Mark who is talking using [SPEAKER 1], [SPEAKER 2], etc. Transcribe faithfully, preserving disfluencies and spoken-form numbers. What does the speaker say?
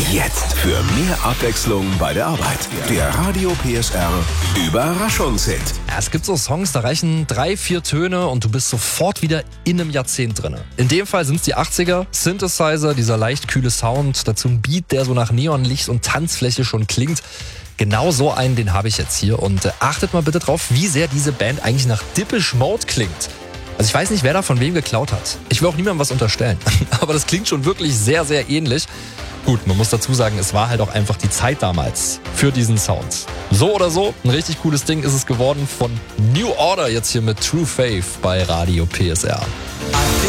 [SPEAKER 1] Jetzt für mehr Abwechslung bei der Arbeit. Der Radio P S R Überraschungshit.
[SPEAKER 2] Ja, es gibt so Songs, da reichen drei, vier Töne und du bist sofort wieder in einem Jahrzehnt drin. In dem Fall sind es die achtziger, Synthesizer, dieser leicht kühle Sound, dazu ein Beat, der so nach Neonlicht und Tanzfläche schon klingt. Genau so einen, den habe ich jetzt hier. Und äh, achtet mal bitte drauf, wie sehr diese Band eigentlich nach Depeche Mode klingt. Also ich weiß nicht, wer da von wem geklaut hat. Ich will auch niemandem was unterstellen. Aber das klingt schon wirklich sehr, sehr ähnlich. Gut, man muss dazu sagen, es war halt auch einfach die Zeit damals für diesen Sound. So oder so, ein richtig cooles Ding ist es geworden von New Order jetzt hier mit True Faith bei Radio P S R.